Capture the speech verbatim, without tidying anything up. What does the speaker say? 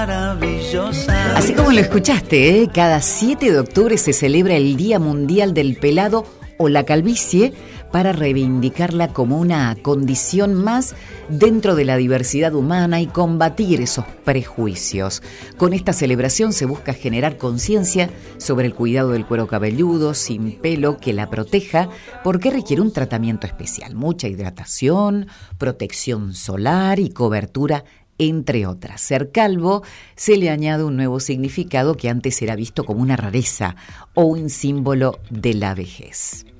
Así como lo escuchaste, ¿eh? Cada siete de octubre se celebra el Día Mundial del Pelado o la calvicie para reivindicarla como una condición más dentro de la diversidad humana y combatir esos prejuicios. Con esta celebración se busca generar conciencia sobre el cuidado del cuero cabelludo sin pelo que la proteja, porque requiere un tratamiento especial, mucha hidratación, protección solar y cobertura, entre otras. Ser calvo se le añade un nuevo significado que antes era visto como una rareza o un símbolo de la vejez.